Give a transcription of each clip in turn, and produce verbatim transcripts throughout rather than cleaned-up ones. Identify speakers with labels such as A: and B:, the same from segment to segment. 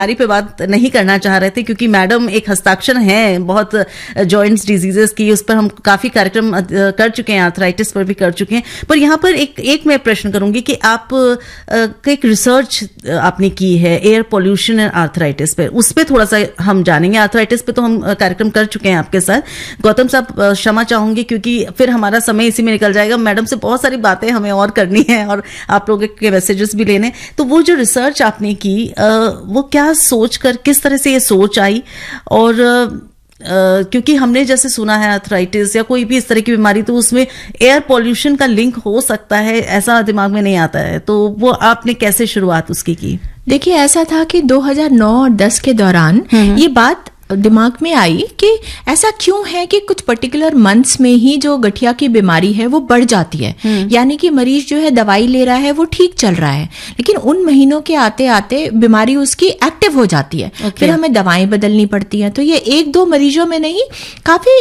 A: पे बात नहीं करना चाह रहे थे क्योंकि मैडम एक हस्ताक्षर हैं बहुत जॉइंट्स डिजीजेस की, उस पर हम काफी कार्यक्रम कर चुके हैं, आर्थराइटिस पर भी कर चुके हैं। पर यहाँ पर एक एक मैं प्रश्न करूंगी कि आप एक रिसर्च आपने की है एयर पोल्यूशन एंड आर्थराइटिस पे, उस पर थोड़ा सा हम जानेंगे। आर्थराइटिस पे तो हम कार्यक्रम कर चुके हैं आपके साथ। गौतम साहब क्षमा चाहूंगी क्योंकि फिर हमारा समय इसी में निकल जाएगा, मैडम से बहुत सारी बातें हमें और करनी है और आप लोगों के मैसेजेस भी लेने। तो वो जो रिसर्च आपने की वो क्या सोचकर, किस तरह से ये सोच आई? और Uh, क्योंकि हमने जैसे सुना है आर्थराइटिस या कोई भी इस तरह की बीमारी तो उसमें एयर पोल्यूशन का लिंक हो सकता है, ऐसा दिमाग में नहीं आता है, तो वो आपने कैसे शुरुआत उसकी की?
B: देखिए, ऐसा था कि दो हज़ार नौ और दस के दौरान ये बात दिमाग में आई कि ऐसा क्यों है कि कुछ पर्टिकुलर मंथ्स में ही जो गठिया की बीमारी है वो बढ़ जाती है, यानी कि मरीज जो है दवाई ले रहा है वो ठीक चल रहा है, लेकिन उन महीनों के आते आते बीमारी उसकी एक्टिव हो जाती है। okay. फिर हमें दवाएं बदलनी पड़ती हैं। तो ये एक दो मरीजों में नहीं, काफी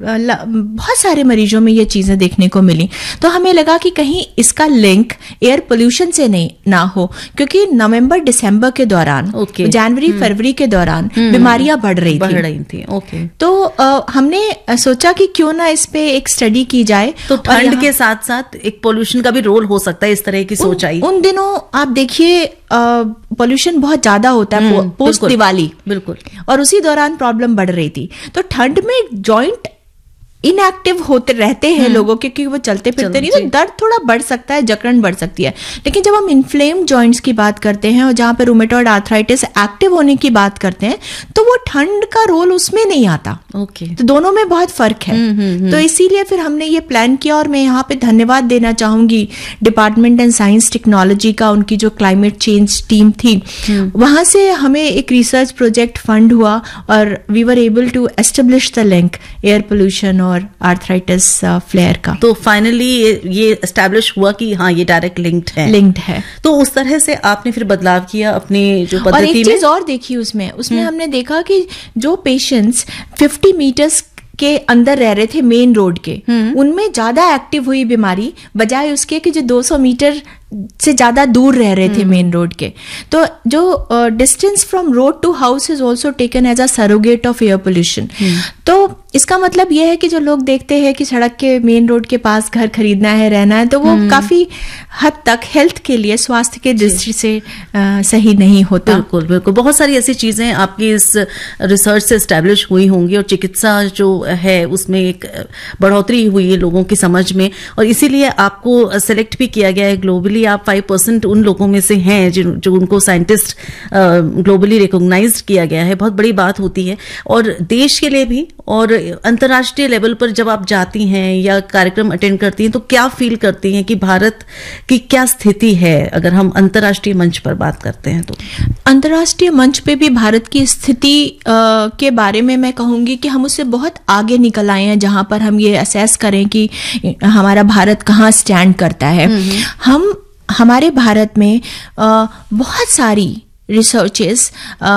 B: बहुत सारे मरीजों में ये चीजें देखने को मिली। तो हमें लगा कि कहीं इसका लिंक एयर पोल्यूशन से नहीं ना हो, क्योंकि नवंबर दिसंबर के दौरान, okay. जनवरी फरवरी के दौरान बीमारियां बढ़ रही
A: बढ़ रही थी। ओके।
B: तो आ, हमने सोचा कि क्यों ना इस पे एक स्टडी की जाए।
A: तो ठंड के साथ साथ एक पोल्यूशन का भी रोल हो सकता है, इस तरह की सोच आई।
B: उन दिनों आप देखिए पोल्यूशन बहुत ज्यादा होता है पोस्ट दिवाली,
A: बिल्कुल,
B: और उसी दौरान प्रॉब्लम बढ़ रही थी। तो ठंड में जॉइंट इनएक्टिव होते रहते हैं लोगों के, क्योंकि वो चलते फिरते नहीं, तो दर्द थोड़ा बढ़ सकता है, जकड़न बढ़ सकती है। लेकिन जब हम इन्फ्लेम्ड जॉइंट्स की बात करते हैं और जहां पे रूमेटॉइड आर्थराइटिस एक्टिव होने की बात करते हैं, तो वो ठंड का रोल उसमें नहीं आता।
A: ओके।
B: तो दोनों में बहुत फर्क है। हुँ, हुँ, हुँ. तो इसीलिए फिर हमने ये प्लान किया, और मैं यहाँ पे धन्यवाद देना चाहूंगी डिपार्टमेंट एंड साइंस टेक्नोलॉजी का, उनकी जो क्लाइमेट चेंज टीम थी, वहां से हमें एक रिसर्च प्रोजेक्ट फंड हुआ और we were able to establish the link air pollution और आर्थराइटिस फ्लेयर का।
A: तो फाइनली ये एस्टैब्लिश हुआ कि हाँ ये डायरेक्ट लिंक्ड है
B: लिंक्ड है
A: तो उस तरह से आपने फिर बदलाव किया अपनी जो पद्धति में।
B: और एक चीज और देखी उसमें उसमें हमने देखा कि जो पेशेंट्स फिफ्टी मीटर्स के अंदर रह रहे थे मेन रोड के, उनमें ज्यादा एक्टिव हुई बीमारी, बजाय उसके कि जो दो सौ मीटर से ज्यादा दूर रह रहे थे मेन रोड के। तो जो distance from road to house is also taken as a surrogate of air pollution. तो इसका मतलब यह है कि जो लोग देखते हैं कि सड़क के मेन रोड के पास घर खरीदना है, रहना है, तो वो काफी हद तक हेल्थ के लिए, स्वास्थ्य के दृष्टि से आ, सही नहीं होता।
A: बिल्कुल बिल्कुल। बहुत सारी ऐसी चीजें आपकी इस रिसर्च से एस्टैब्लिश हुई होंगी और चिकित्सा जो है उसमें एक बढ़ोतरी हुई है लोगों की समझ में, और इसीलिए आपको सेलेक्ट भी किया गया है ग्लोबली। आप फाइव परसेंट उन लोगों में से हैं जो, जो उनको साइंटिस्ट ग्लोबली रिकॉग्नाइज्ड किया गया है। बहुत बड़ी बात होती है, और देश के लिए भी और अंतर्राष्ट्रीय लेवल पर जब आप जाती हैं या कार्यक्रम अटेंड करती हैं तो क्या फील करती हैं कि भारत की क्या स्थिति है? अगर हम अंतर्राष्ट्रीय मंच पर बात करते हैं तो
B: अंतर्राष्ट्रीय मंच पे भी भारत की स्थिति के बारे में मैं कहूंगी कि हम उससे बहुत आगे निकल आए हैं, जहां पर हम ये असेस करें कि हमारा भारत कहाँ स्टैंड करता है। हम हमारे भारत में आ, बहुत सारी रिसर्चेस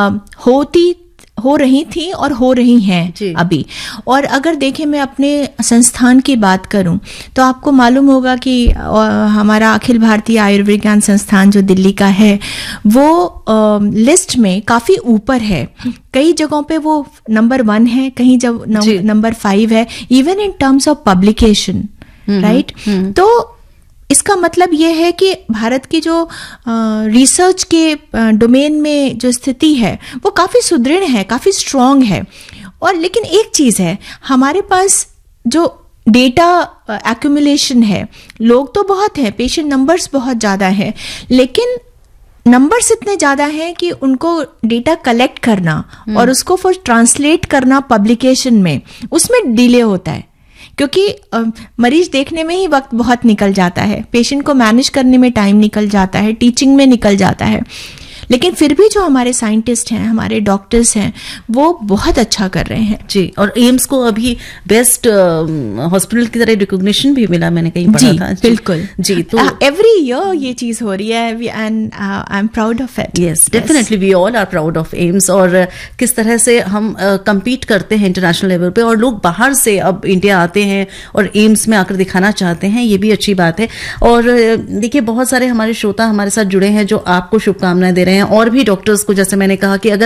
B: होती हो रही थी और हो रही हैं अभी। और अगर देखें, मैं अपने संस्थान की बात करूं तो आपको मालूम होगा कि हमारा अखिल भारतीय आयुर्विज्ञान संस्थान जो दिल्ली का है वो आ, लिस्ट में काफी ऊपर है। कई जगहों पे वो नंबर वन है, कहीं जब नंबर फाइव है, even in terms of publication, right. तो इसका मतलब यह है कि भारत की जो रिसर्च के डोमेन में जो स्थिति है वो काफी सुदृढ़ है, काफी स्ट्रांग है। और लेकिन एक चीज है, हमारे पास जो डेटा एक्यूमुलेशन है, लोग तो बहुत हैं, पेशेंट नंबर्स बहुत ज्यादा हैं, लेकिन नंबर्स इतने ज्यादा हैं कि उनको डेटा कलेक्ट करना और उसको फिर ट्रांसलेट करना पब्लिकेशन में, उसमें डिले होता है, क्योंकि मरीज देखने में ही वक्त बहुत निकल जाता है, पेशेंट को मैनेज करने में टाइम निकल जाता है, टीचिंग में निकल जाता है। लेकिन फिर भी जो हमारे साइंटिस्ट हैं, हमारे डॉक्टर्स हैं, वो बहुत अच्छा कर रहे हैं
A: जी। और एम्स को अभी बेस्ट हॉस्पिटल की तरह रिकॉग्निशन भी मिला, मैंने कहीं पढ़ा था।
B: बिल्कुल
A: जी। तो
B: एवरी ईयर ये चीज हो रही है, and I am proud of it.
A: Yes, definitely we all are proud of AIIMS. और किस तरह से हम कम्पीट uh, करते हैं इंटरनेशनल लेवल पे, और लोग बाहर से अब इंडिया आते हैं और एम्स में आकर दिखाना चाहते हैं, ये भी अच्छी बात है। और देखिए, बहुत सारे हमारे श्रोता हमारे साथ जुड़े हैं जो आपको शुभकामनाएं दे रहे हैं। हैं और भी डॉक्टर्स को, जैसे मैंने कहा कि अगर